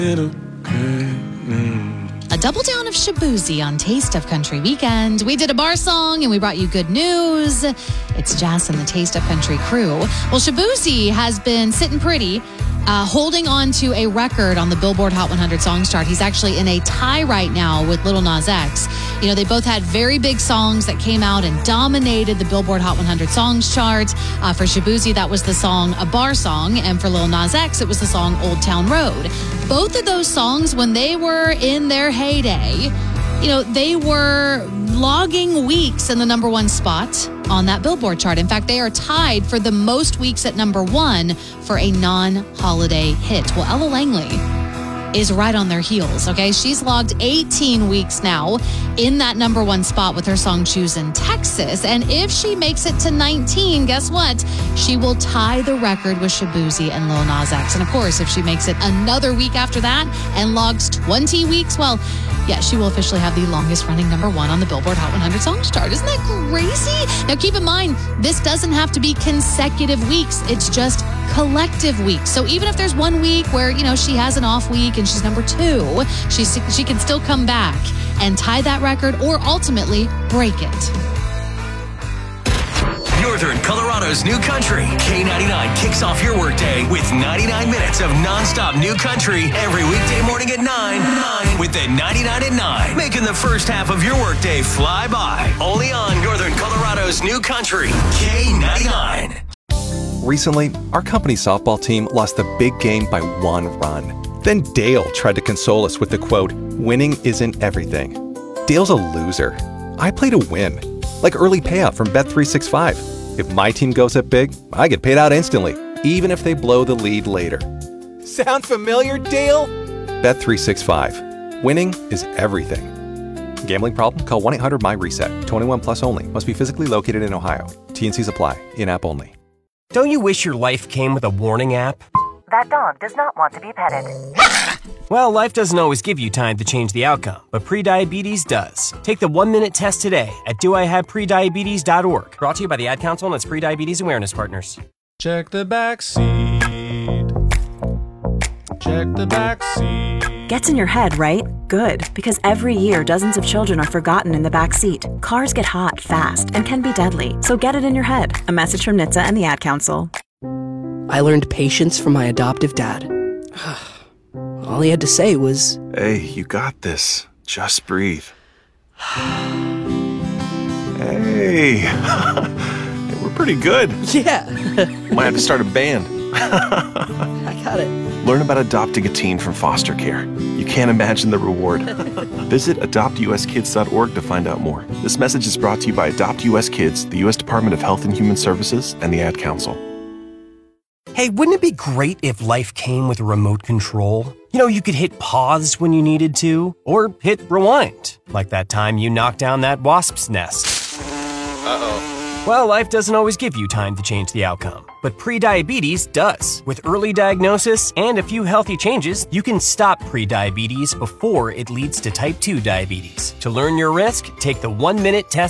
A double down of Shaboozey on Taste of Country Weekend. We did a bar song and we brought you good news. It's Jazz and the Taste of Country crew. Well, Shaboozey has been sitting pretty, holding on to a record on the Billboard Hot 100 Songs chart. He's actually in a tie right now with Lil Nas X. You know, they both had very big songs that came out and dominated the Billboard Hot 100 Songs chart. For Shaboozey, that was the song A Bar Song. And for Lil Nas X, it was the song Old Town Road. Both of those songs, when they were in their heyday, you know, they were logging weeks in the number one spot on that Billboard chart. In fact, they are tied for the most weeks at number one for a non-holiday hit. Well, Ella Langley is right on their heels, okay? She's logged 18 weeks now in that number one spot with her song Choosin' Texas. And if she makes it to 19, guess what? She will tie the record with Shaboozey and Lil Nas X. And of course, if she makes it another week after that and logs 20 weeks, well, yeah, she will officially have the longest running number one on the Billboard Hot 100 Songs chart. Isn't that crazy? Now, keep in mind, this doesn't have to be consecutive weeks. It's just collective weeks. So even if there's 1 week where, you know, she has an off week and she's number two, she can still come back and tie that record or ultimately break it. Northern Colorado's new country. K99 kicks off your workday with 99 minutes of nonstop new country every weekday morning at 9 with the 99 at 9. Making the first half of your workday fly by. Only on Northern Colorado's new country. K99. Recently, our company softball team lost the big game by 1 run. Then Dale tried to console us with the quote, "Winning isn't everything." Dale's a loser. I play to win. Like early payout from Bet365. If my team goes up big, I get paid out instantly, even if they blow the lead later. Sound familiar, Dale? Bet365. Winning is everything. Gambling problem? Call 1-800-MY-RESET. 21 plus only. Must be physically located in Ohio. T&Cs apply. In-app only. Don't you wish your life came with a warning app? That dog does not want to be petted. Well, life doesn't always give you time to change the outcome, but prediabetes does. Take the 1-minute test today at doihaveprediabetes.org. Brought to you by the Ad Council and its Prediabetes Awareness Partners. Check the back seat. Check the back seat. Gets in your head, right? Good, because every year dozens of children are forgotten in the back seat. Cars get hot fast and can be deadly, so get it in your head. A message from NHTSA and the Ad Council. I learned patience from my adoptive dad. All he had to say was, "Hey, you got this. Just breathe." Hey. Hey, we're pretty good. Yeah. Might have to start a band. I got it. Learn about adopting a teen from foster care. You can't imagine the reward. Visit adoptuskids.org to find out more. This message is brought to you by Adopt US Kids, the U.S. Department of Health and Human Services, and the Ad Council. Hey, wouldn't it be great if life came with a remote control? You know, you could hit pause when you needed to, or hit rewind, like that time you knocked down that wasp's nest. Uh-oh. Well, life doesn't always give you time to change the outcome, but prediabetes does. With early diagnosis and a few healthy changes, you can stop prediabetes before it leads to type 2 diabetes. To learn your risk, take the 1-minute test